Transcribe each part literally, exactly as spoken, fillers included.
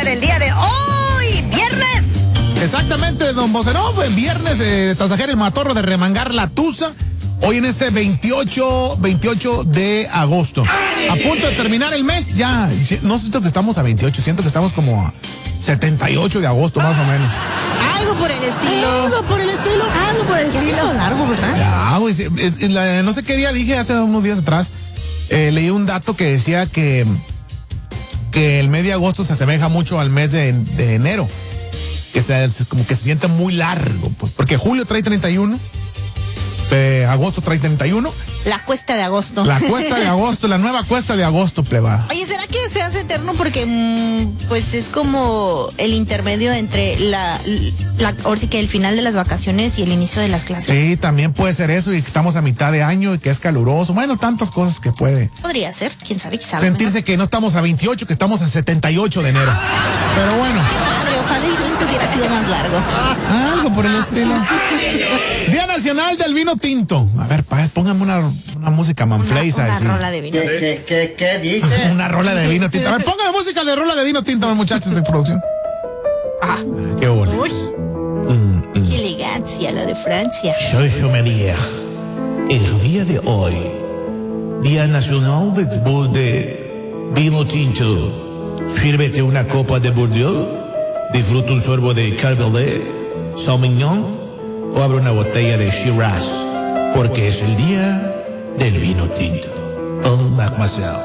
hacer el día de hoy, viernes? Exactamente, don Bocenov, en viernes, eh, tras sacar el matorro de remangar la tusa. Hoy en este veintiocho de agosto. A punto de terminar el mes, ya, no siento que estamos a veintiocho, siento que estamos como a setenta y ocho de agosto más o menos. Algo por el estilo. Algo por el estilo. Algo por el estilo. Es largo, ¿verdad? Ya, pues, es, es, la, no sé qué día dije hace unos días atrás, eh, leí un dato que decía que, que el mes de agosto se asemeja mucho al mes de, de enero. Que se, como que se siente muy largo, pues, porque julio trae treinta y uno. Eh, agosto trae treinta y uno. La cuesta de agosto. La cuesta de agosto, la nueva cuesta de agosto, pleba. Oye, ¿será que se hace eterno? Porque mmm, pues es como el intermedio entre la, la ahora sí que el final de las vacaciones y el inicio de las clases. Sí, también puede ser eso, y que estamos a mitad de año y que es caluroso. Bueno, tantas cosas que puede. Podría ser, quién sabe, quizás. Sentirse ¿no? que no estamos a veintiocho, que estamos a setenta y ocho de enero. Pero bueno. Qué padre, ojalá el quince hubiera sido más largo. Algo por el estilo. Día Nacional del Vino Tinto. A ver, pa, póngame una, una música manflaisa. Una, una así. rola de vino tinto. ¿Qué, qué, qué dice? Una rola de vino tinto. A ver, póngame música de rola de vino tinto, muchachos de producción. Ah, qué bueno. Uy, mm, mm. qué elegancia la de Francia. Soy sommelier. El día de hoy, Día Nacional de, de Vino Tinto. Sírvete una copa de Bordeaux, disfruta un sorbo de Cabernet Sauvignon o abre una botella de Shiraz, porque es el día del vino tinto. Oh, mademoiselle.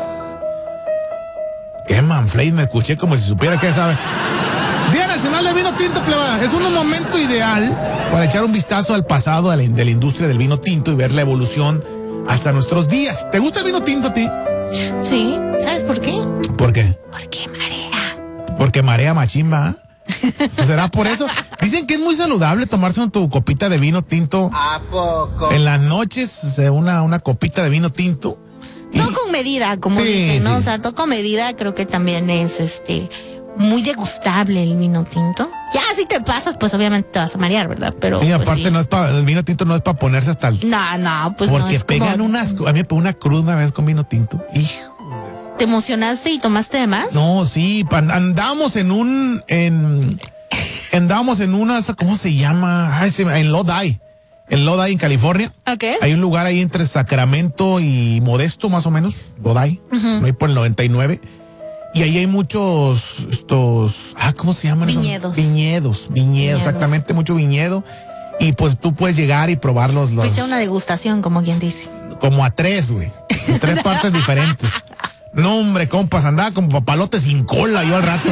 Qué manflay, me escuché como si supiera que sabe. Día Nacional del Vino Tinto, pleba. Es un momento ideal para echar un vistazo al pasado de la, de la industria del vino tinto y ver la evolución hasta nuestros días. ¿Te gusta el vino tinto a ti? Sí, ¿sabes por qué? ¿Por qué? Porque marea. Porque marea machimba. ¿Será por eso? Dicen que es muy saludable tomarse una tu copita de vino tinto. ¿A poco? En las noches, una, una copita de vino tinto. Y... Todo con medida, como sí, dicen, ¿no? sí. O sea, todo con medida creo que también es este muy degustable el vino tinto. Ya si te pasas, pues obviamente te vas a marear, ¿verdad? Pero y aparte pues, sí. no es para, el vino tinto no es para ponerse hasta el... No, no, pues porque no es pegan como... unas... A mí me pegó una cruda una vez con vino tinto. Hijo. ¿Te emocionaste y tomaste de más? No, sí, andamos en un... en Andábamos en una... ¿Cómo se llama? Ay, se, en Lodi. En Lodi, en California. Ok. Hay un lugar ahí entre Sacramento y Modesto, más o menos. Lodi. Uh-huh. Ahí por el noventa y nueve. Y ahí hay muchos... estos... Ah, ¿cómo se llaman? Viñedos. Viñedos. Viñedos, Viñedos. exactamente. Mucho viñedo. Y pues tú puedes llegar y probar los... los Fuiste a una degustación, como quien dice. Como a tres, güey. En tres partes diferentes. No, hombre, compas, andaba como papalote sin cola yo al rato.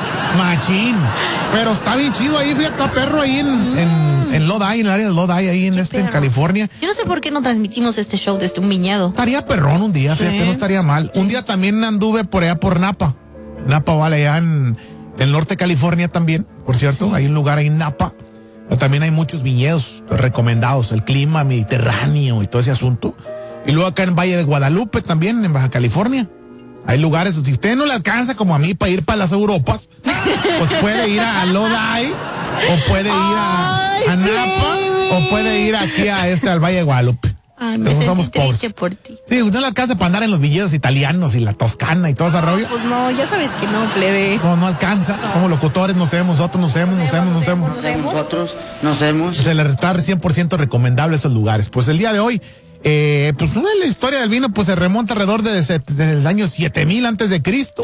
Machín. Pero está bien chido ahí, fíjate, está perro ahí en, mm. en, en Lodi, en el área de Lodi, ahí en este, perro. En California. Yo no sé por qué no transmitimos este show desde un viñedo. Estaría perrón un día, fíjate, sí. No estaría mal. Un día también anduve por allá por Napa. Napa, vale, allá en el norte de California también, por cierto. Sí. Hay un lugar ahí en Napa. Pero también hay muchos viñedos recomendados, el clima mediterráneo y todo ese asunto. Y luego acá en Valle de Guadalupe también, en Baja California. Hay lugares, si usted no le alcanza como a mí para ir para las Europas, pues puede ir a Lodi, o puede ir a, Ay, a Napa, o puede ir aquí a este, al Valle de Guadalupe. Ay, me sentí somos triste pobres. Por ti. Sí, usted no le alcanza para andar en los viñedos italianos y la Toscana y todo ese rollo. Pues no, ya sabes que no, plebe. No, no alcanza. No. Somos locutores, no sabemos, nosotros no sabemos, no sabemos, no sabemos. Nosotros no sabemos. Se le está cien por ciento recomendable esos lugares. Pues el día de hoy, Eh, pues la historia del vino pues se remonta alrededor de, de, de, del año siete mil antes de Cristo.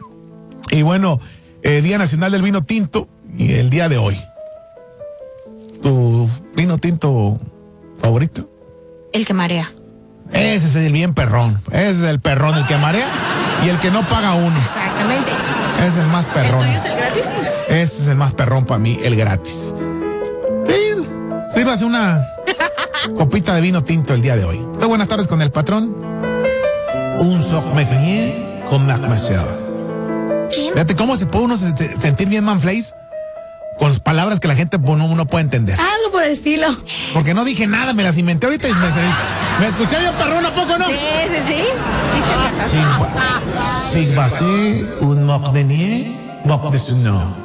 Y bueno, eh, Día Nacional del Vino Tinto y el día de hoy. ¿Tu vino tinto favorito? El que marea. Ese es el bien perrón. Ese es el perrón, el que marea y el que no paga uno. Exactamente. Ese es el más perrón. ¿El tuyo es el gratis? Ese es el más perrón para mí, el gratis. Sí, sírvase una copita de vino tinto el día de hoy. Entonces, buenas tardes con el patrón. Un sommelier con mademoiselle. Fíjate cómo se puede uno sentir bien manflays con las palabras que la gente uno, uno puede entender. Algo por el estilo. Porque no dije nada, me las inventé ahorita y me, me escuché bien perrón, ¿a poco no? Sí, sí, sí. ¿Viste el catazo? Sí, sí, un mordenier, mort de su nom.